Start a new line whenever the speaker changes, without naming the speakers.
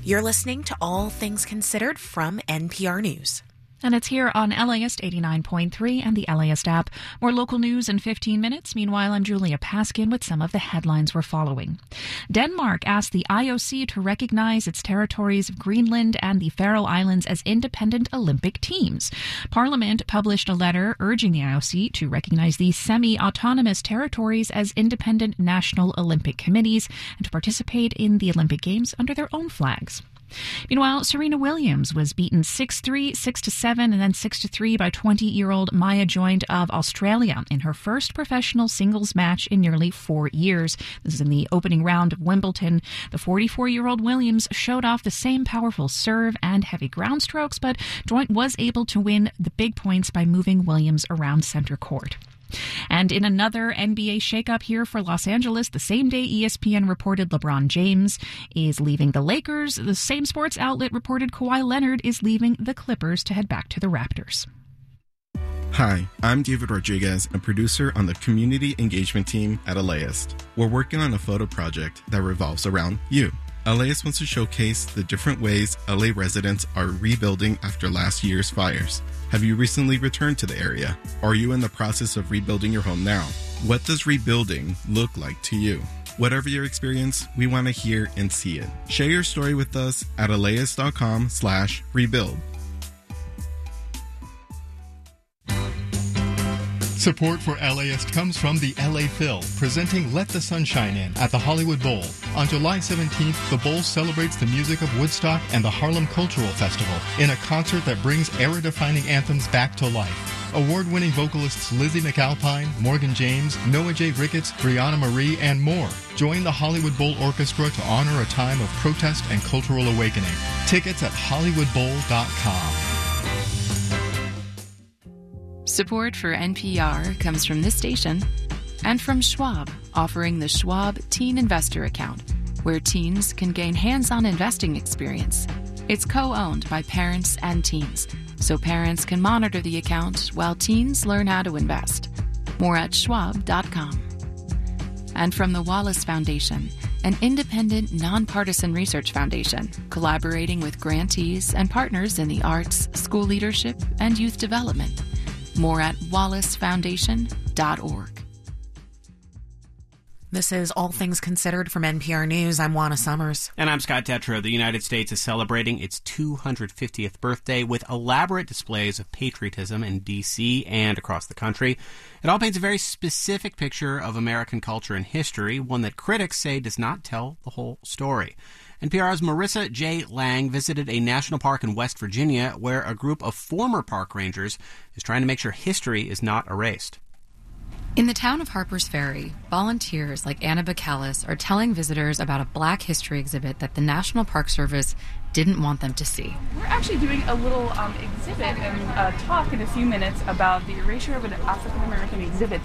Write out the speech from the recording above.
You're listening to All Things Considered from NPR News.
And it's here on LAist 89.3 and the LAist app. More local news in 15 minutes. Meanwhile, I'm Julia Paskin with some of the headlines we're following. Denmark asked the IOC to recognize its territories of Greenland and the Faroe Islands as independent Olympic teams. Parliament published a letter urging the IOC to recognize these semi-autonomous territories as independent national Olympic committees and to participate in the Olympic Games under their own flags. Meanwhile, Serena Williams was beaten 6-3, 6-7, and then 6-3 by 20-year-old Maya Joint of Australia in her first professional singles match in nearly 4 years. This is in the opening round of Wimbledon. The 44-year-old Williams showed off the same powerful serve and heavy ground strokes, but Joint was able to win the big points by moving Williams around center court. And in another NBA shakeup here for Los Angeles, the same day ESPN reported LeBron James is leaving the Lakers, the same sports outlet reported Kawhi Leonard is leaving the Clippers to head back to the Raptors.
Hi, I'm David Rodriguez, a producer on the community engagement team at LAist. We're working on a photo project that revolves around you. LAist wants to showcase the different ways LA residents are rebuilding after last year's fires. Have you recently returned to the area? Are you in the process of rebuilding your home now? What does rebuilding look like to you? Whatever your experience, we want to hear and see it. Share your story with us at LAist.com/rebuild.
Support for LAist comes from the LA Phil, presenting Let the Sunshine In at the Hollywood Bowl. On July 17th, the Bowl celebrates the music of Woodstock and the Harlem Cultural Festival in a concert that brings era-defining anthems back to life. Award-winning vocalists Lizzie McAlpine, Morgan James, Noah J. Ricketts, Brianna Marie, and more join the Hollywood Bowl Orchestra to honor a time of protest and cultural awakening. Tickets at hollywoodbowl.com.
Support for NPR comes from this station and from Schwab, offering the Schwab Teen Investor Account, where teens can gain hands-on investing experience. It's co-owned by parents and teens, so parents can monitor the account while teens learn how to invest. More at schwab.com. And from the Wallace Foundation, an independent, nonpartisan research foundation collaborating with grantees and partners in the arts, school leadership, and youth development. More at wallacefoundation.org.
This is All Things Considered from NPR News. I'm Juana Summers.
And I'm Scott Tetra. The United States is celebrating its 250th birthday with elaborate displays of patriotism in D.C. and across the country. It all paints a very specific picture of American culture and history, one that critics say does not tell the whole story. NPR's Marissa J. Lang visited a national park in West Virginia where a group of former park rangers is trying to make sure history is not erased.
In the town of Harpers Ferry, volunteers like Anna Bacallis are telling visitors about a Black history exhibit that the National Park Service didn't want them to see.
We're actually doing a little exhibit and talk in a few minutes about the erasure of an African American exhibit